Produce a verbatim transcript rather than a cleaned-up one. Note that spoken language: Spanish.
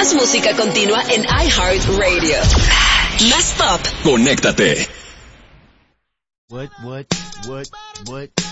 Más música continua en iHeartRadio. Más pop. Conéctate. What, what, what, what?